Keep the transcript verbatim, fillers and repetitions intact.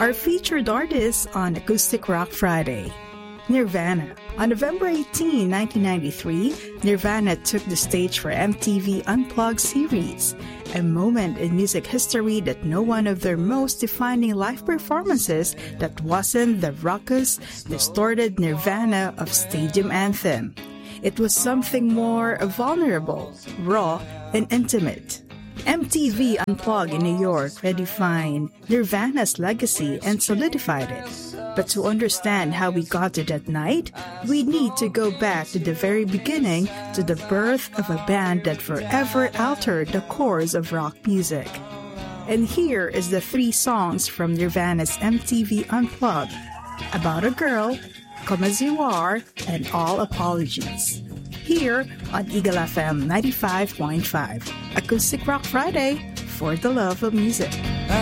Our featured artists on Acoustic Rock Friday, Nirvana. On November eighteenth, nineteen ninety-three, Nirvana took the stage for M T V Unplugged series, a moment in music history that no one of their most defining live performances that wasn't the raucous, distorted Nirvana of Stadium Anthem. It was something more vulnerable, raw, and intimate. M T V Unplugged in New York redefined Nirvana's legacy and solidified it. But to understand how we got to that night, we need to go back to the very beginning, to the birth of a band that forever altered the course of rock music. And here is the three songs from Nirvana's M T V Unplugged: About a Girl, Come As You Are, and All Apologies. Here on Eagle F M ninety-five point five, Acoustic Rock Friday, for the love of music.